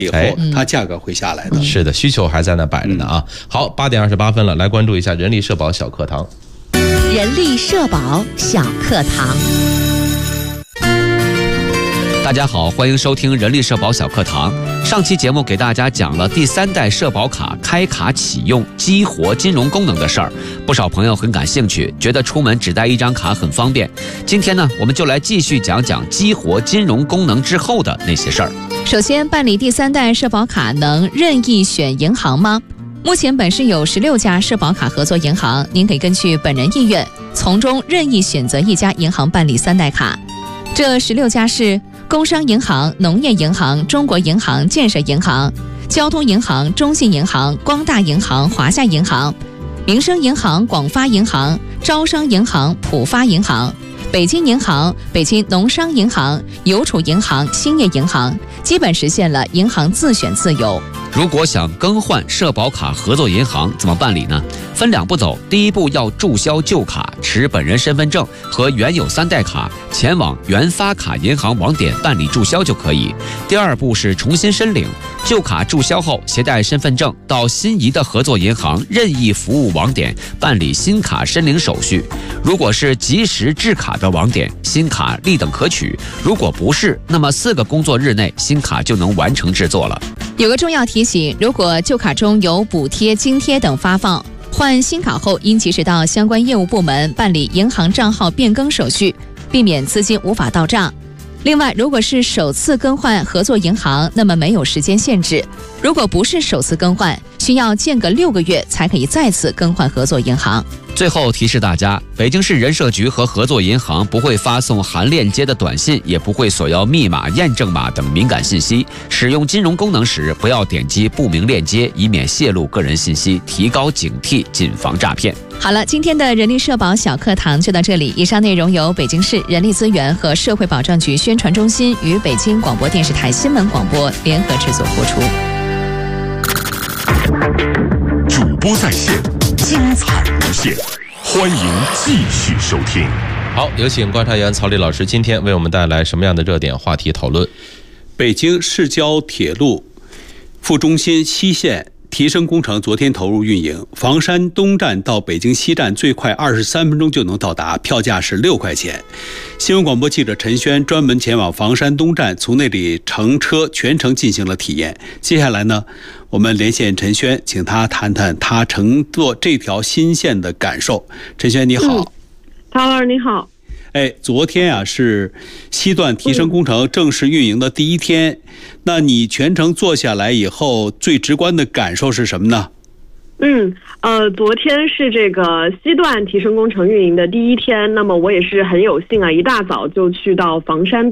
以后它价格会下来的。 是的，需求还在那摆着呢啊。好，8点28分了，来关注一下人力社保小课堂。 人力社保小课堂。 大家好，欢迎收听人力社保小课堂。上期节目给大家讲了第3代社保卡开卡启用激活金融功能的事儿，不少朋友很感兴趣，觉得出门只带一张卡很方便。今天呢，我们就来继续讲讲激活金融功能之后的那些事儿。 首先，办理第3代社保卡能任意选银行吗？目前本市有16家社保卡合作银行，您可以根据本人意愿，从中任意选择一家银行办理3代卡。这16家是工商银行、农业银行、中国银行、建设银行、交通银行、中信银行、光大银行、华夏银行、民生银行、广发银行、招商银行、浦发银行、北京银行、北京农商银行、邮储银行、兴业银行，基本实现了银行自选自由。 如果想更换社保卡合作银行怎么办理呢？分2步走，第一步要注销旧卡，持本人身份证和原有3代卡前往原发卡银行网点办理注销就可以。第2步是重新申领，旧卡注销后携带身份证到心仪的合作银行任意服务网点办理新卡申领手续。如果是及时制卡的网点，新卡立等可取；如果不是，那么4个工作日内新卡就能完成制作了。 有个重要提醒，如果旧卡中有补贴、津贴等发放，换新卡后应及时到相关业务部门办理银行账号变更手续，避免资金无法到账。另外，如果是首次更换合作银行，那么没有时间限制；如果不是首次更换，需要间隔6个月才可以再次更换合作银行。 最后提示大家，北京市人社局和合作银行不会发送含链接的短信，也不会索要密码、验证码等敏感信息。使用金融功能时，不要点击不明链接，以免泄露个人信息，提高警惕，谨防诈骗。 好了，今天的人力社保小课堂就到这里。以上内容由北京市人力资源和社会保障局宣传中心与北京广播电视台新闻广播联合制作播出。 主播在线，精彩无限，欢迎继续收听。 好，有请观察员曹丽老师今天为我们带来什么样的热点话题讨论？ 北京市郊铁路副中心西线提升工程昨天投入运营，房山东站到北京西站最快23分钟就能到达，票价是6块钱。新闻广播记者陈轩专门前往房山东站，从那里乘车全程进行了体验。接下来呢，我们连线陈轩，请他谈谈他乘坐这条新线的感受。陈轩你好。 曹老师你好。 昨天啊是西段提升工程正式运营的第1天，那你全程坐下来以后，最直观的感受是什么呢？ 昨天是这个西段提升工程运营的第1天，那么我也是很有幸啊，一大早就去到房山